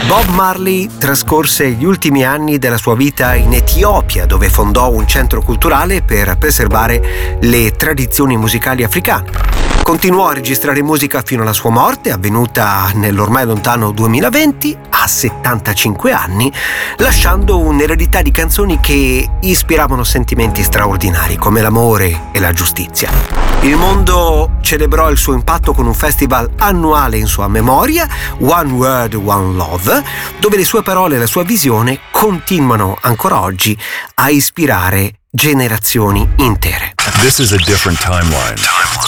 Bob Marley trascorse gli ultimi anni della sua vita in Etiopia, dove fondò un centro culturale per preservare le tradizioni musicali africane. Continuò a registrare musica fino alla sua morte, avvenuta nell'ormai lontano 2020, a 75 anni, lasciando un'eredità di canzoni che ispiravano sentimenti straordinari come l'amore e la giustizia. Il mondo celebrò il suo impatto con un festival annuale in sua memoria, One World, One Love, dove le sue parole e la sua visione continuano ancora oggi a ispirare generazioni intere. This is a different timeline.